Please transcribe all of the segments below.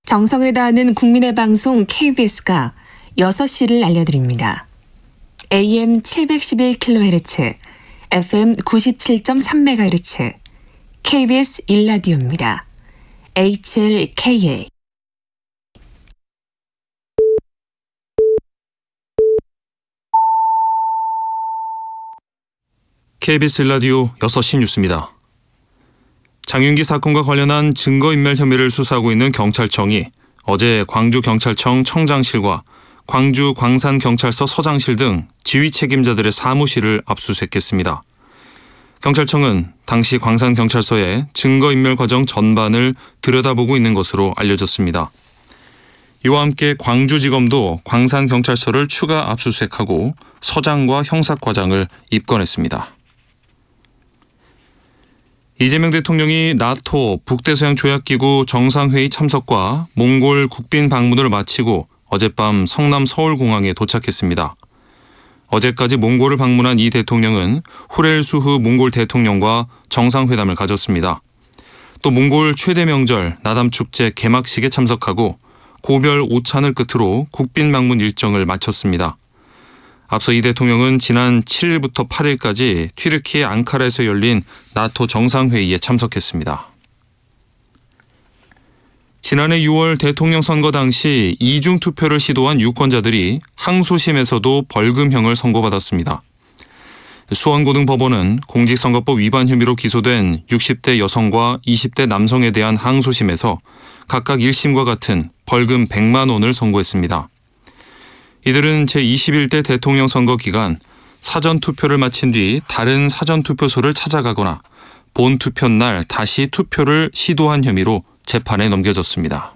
정성을 다하는 국민의 방송 KBS가 6시를 알려드립니다. AM 711kHz, FM 97.3MHz, KBS 1라디오입니다. HLKA. KBS 1라디오 6시 뉴스입니다. 장윤기 사건과 관련한 증거인멸 혐의를 수사하고 있는 경찰청이 어제 광주경찰청 청장실과 광주 광산경찰서 서장실 등 지휘 책임자들의 사무실을 압수수색했습니다. 경찰청은 당시 광산경찰서의 증거인멸 과정 전반을 들여다보고 있는 것으로 알려졌습니다. 이와 함께 광주지검도 광산경찰서를 추가 압수수색하고 서장과 형사과장을 입건했습니다. 이재명 대통령이 나토 북대서양 조약기구 정상회의 참석과 몽골 국빈 방문을 마치고 어젯밤 성남 서울공항에 도착했습니다. 어제까지 몽골을 방문한 이 대통령은 후렐 수후 몽골 대통령과 정상회담을 가졌습니다. 또 몽골 최대 명절 나담축제 개막식에 참석하고 고별 오찬을 끝으로 국빈 방문 일정을 마쳤습니다. 앞서 이 대통령은 지난 7일부터 8일까지 튀르키예 앙카라에서 열린 나토 정상회의에 참석했습니다. 지난해 6월 대통령 선거 당시 이중투표를 시도한 유권자들이 항소심에서도 벌금형을 선고받았습니다. 수원고등법원은 공직선거법 위반 혐의로 기소된 60대 여성과 20대 남성에 대한 항소심에서 각각 1심과 같은 벌금 100만 원을 선고했습니다. 이들은 제21대 대통령 선거 기간 사전투표를 마친 뒤 다른 사전투표소를 찾아가거나 본투표 날 다시 투표를 시도한 혐의로 재판에 넘겨졌습니다.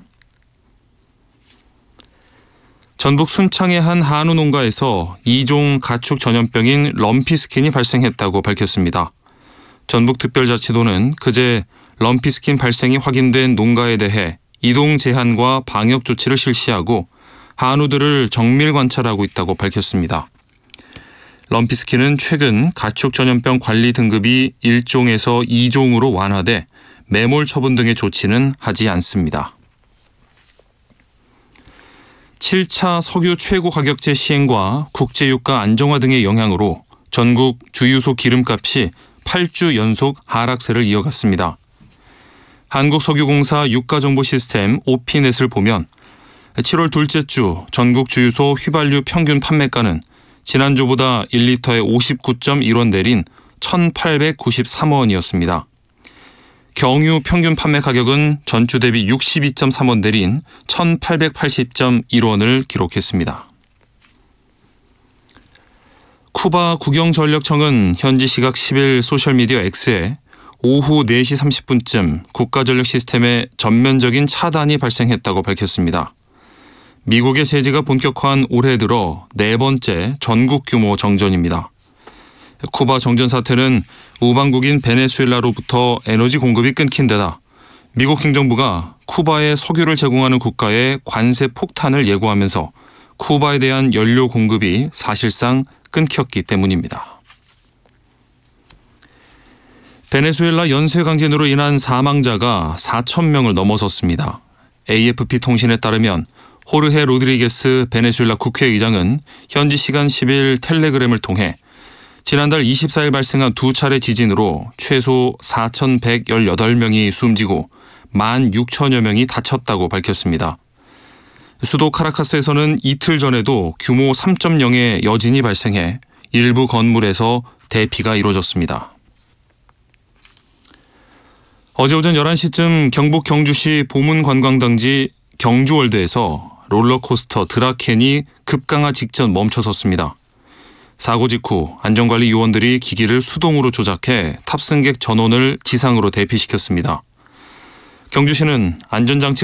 전북 순창의 한 한우 농가에서 2종 가축 전염병인 럼피스킨이 발생했다고 밝혔습니다. 전북특별자치도는 그제 럼피스킨 발생이 확인된 농가에 대해 이동 제한과 방역 조치를 실시하고 한우들을 정밀 관찰하고 있다고 밝혔습니다. 럼피스킨은 최근 가축 전염병 관리 등급이 1종에서 2종으로 완화돼 매몰 처분 등의 조치는 하지 않습니다. 7차 석유 최고 가격제 시행과 국제유가 안정화 등의 영향으로 전국 주유소 기름값이 8주 연속 하락세를 이어갔습니다. 한국석유공사 유가정보시스템 오피넷을 보면 7월 둘째 주 전국 주유소 휘발유 평균 판매가는 지난주보다 1리터에 59.1원 내린 1,893원이었습니다. 경유 평균 판매 가격은 전주 대비 62.3원 내린 1,880.1원을 기록했습니다. 쿠바 국영전력청은 현지 시각 10일 소셜미디어 X에 오후 4시 30분쯤 국가전력 시스템에 전면적인 차단이 발생했다고 밝혔습니다. 미국의 제재가 본격화한 올해 들어 네 번째 전국 규모 정전입니다. 쿠바 정전 사태는 우방국인 베네수엘라로부터 에너지 공급이 끊긴 데다 미국 행정부가 쿠바에 석유를 제공하는 국가에 관세 폭탄을 예고하면서 쿠바에 대한 연료 공급이 사실상 끊겼기 때문입니다. 베네수엘라 연쇄 강진으로 인한 사망자가 4,000명을 넘어섰습니다. AFP 통신에 따르면 호르헤 로드리게스 베네수엘라 국회의장은 현지 시간 10일 텔레그램을 통해 지난달 24일 발생한 두 차례 지진으로 최소 4,118명이 숨지고 16,000여 명이 다쳤다고 밝혔습니다. 수도 카라카스에서는 이틀 전에도 규모 3.0의 여진이 발생해 일부 건물에서 대피가 이루어졌습니다. 어제 오전 11시쯤 경북 경주시 보문관광단지 경주월드에서 롤러코스터 드라켄이 급강하 직전 멈춰섰습니다. 사고 직후 안전관리 요원들이 기기를 수동으로 조작해 탑승객 전원을 지상으로 대피시켰습니다. 경주시는 안전장치